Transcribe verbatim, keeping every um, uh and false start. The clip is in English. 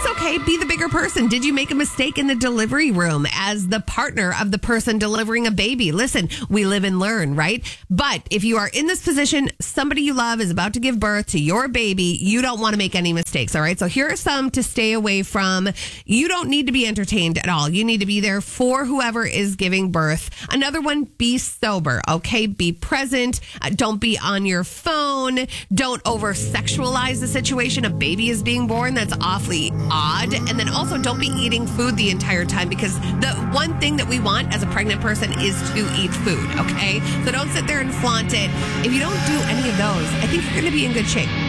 it's okay. Be the bigger person. Did you make a mistake in the delivery room as the partner of the person delivering a baby? Listen, we live and learn, right? But if you are in this position, somebody you love is about to give birth to your baby, you don't want to make any mistakes, all right? So here are some to stay away from. You don't need to be entertained at all. You need to be there for whoever is giving birth. Another one, be sober, okay? Be present. Uh, don't be on your phone. Don't over sexualize the situation. A baby is being born. That's awfully odd. And then also don't be eating food the entire time, because the one thing that we want as a pregnant person is to eat food, okay? So don't sit there and flaunt it. If you don't do any of those, I think you're going to be in good shape.